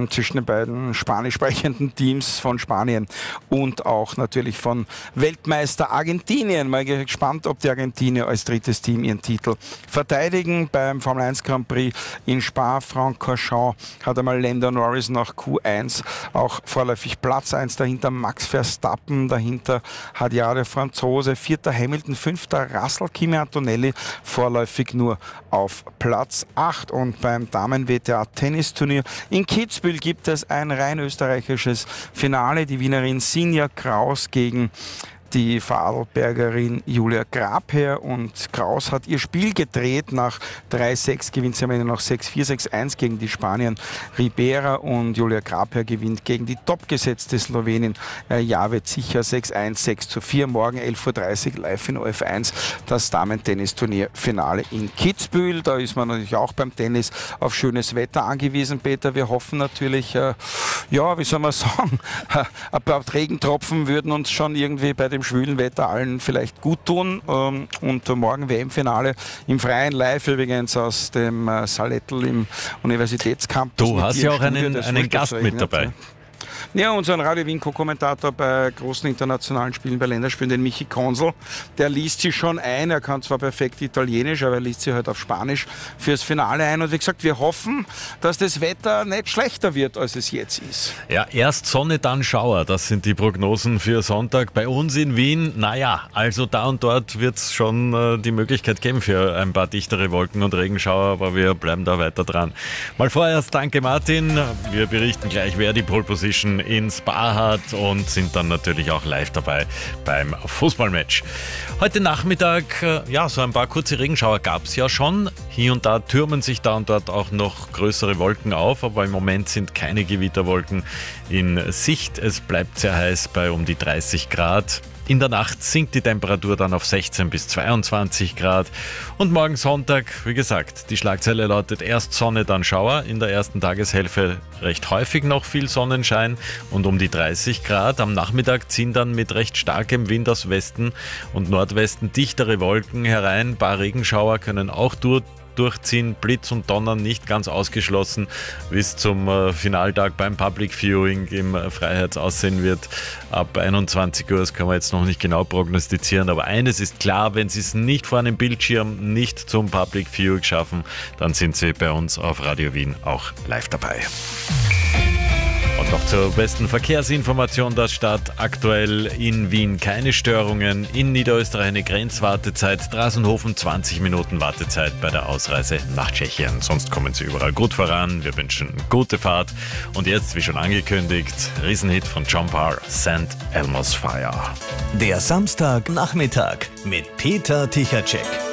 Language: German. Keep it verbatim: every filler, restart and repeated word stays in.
zwischen den beiden spanisch sprechenden Teams von Spanien und auch natürlich von Weltmeister Argentinien. Mal gespannt, ob die Argentinier als drittes Team ihren Titel verteidigen. Beim Formel eins Grand Prix in Spa-Francorchamps hat einmal Lando Norris nach Q eins auch vorläufig Platz eins, dahinter Max Verstappen, dahinter hat ja der Franzose, vierter Hamilton, fünfter Russell, Kimi Antonelli vorläufig nur auf Platz acht. Und beim Damen-W T A-Tennisturnier in Kitzbühel gibt es ein rein österreichisches Finale. Die Wienerin Sinja Kraus gegen die Vorarlbergerin Julia Grabherr, und Kraus hat ihr Spiel gedreht. Nach drei sechs gewinnt sie am Ende noch sechs vier, sechs eins gegen die Spanierin Ribera, und Julia Grabherr gewinnt gegen die topgesetzte Slowenin äh, Javed Sicher sechs eins, sechs zu vier. Morgen elf Uhr dreißig live in O F eins das Damen-Tennisturnier-Finale in Kitzbühel. Da ist man natürlich auch beim Tennis auf schönes Wetter angewiesen, Peter. Wir hoffen natürlich, äh, ja, wie soll man sagen, ein paar Regentropfen würden uns schon irgendwie bei dem schwülen Wetter allen vielleicht gut tun. Und morgen W M-Finale im Freien, live übrigens aus dem Salettl im Universitätscampus. Du hast ja auch einen, einen Gast mit dabei. Ja, unseren Radio Wien Co-Kommentator bei großen internationalen Spielen, bei Länderspielen, den Michi Konsel, der liest sie schon ein. Er kann zwar perfekt Italienisch, aber er liest sie halt auf Spanisch fürs Finale ein. Und wie gesagt, wir hoffen, dass das Wetter nicht schlechter wird, als es jetzt ist. Ja, erst Sonne, dann Schauer. Das sind die Prognosen für Sonntag. Bei uns in Wien, naja, also da und dort wird es schon äh, die Möglichkeit geben für ein paar dichtere Wolken und Regenschauer, aber wir bleiben da weiter dran. Mal vorerst danke Martin. Wir berichten gleich, wer die Pole Position in Spa hat, und sind dann natürlich auch live dabei beim Fußballmatch. Heute Nachmittag, ja, so ein paar kurze Regenschauer gab es ja schon. Hier und da türmen sich da und dort auch noch größere Wolken auf, aber im Moment sind keine Gewitterwolken in Sicht. Es bleibt sehr heiß bei um die dreißig Grad. In der Nacht sinkt die Temperatur dann auf sechzehn bis zweiundzwanzig Grad. Und morgen Sonntag, wie gesagt, die Schlagzeile lautet erst Sonne, dann Schauer. In der ersten Tageshälfte recht häufig noch viel Sonnenschein und um die dreißig Grad. Am Nachmittag ziehen dann mit recht starkem Wind aus Westen und Nordwesten dichtere Wolken herein. Ein paar Regenschauer können auch durch durchziehen, Blitz und Donnern nicht ganz ausgeschlossen, wie es zum äh, Finaltag beim Public Viewing im äh, Freiherz aussehen wird. Ab einundzwanzig Uhr, das kann man jetzt noch nicht genau prognostizieren, aber eines ist klar, wenn Sie es nicht vor einem Bildschirm, nicht zum Public Viewing schaffen, dann sind Sie bei uns auf Radio Wien auch live dabei. Und noch zur besten Verkehrsinformation der Stadt. Aktuell in Wien keine Störungen. In Niederösterreich eine Grenzwartezeit. Drasenhofen zwanzig Minuten Wartezeit bei der Ausreise nach Tschechien. Sonst kommen Sie überall gut voran. Wir wünschen gute Fahrt. Und jetzt, wie schon angekündigt, Riesenhit von John Parr, Saint Elmo's Fire. Der Samstagnachmittag mit Peter Tichacek.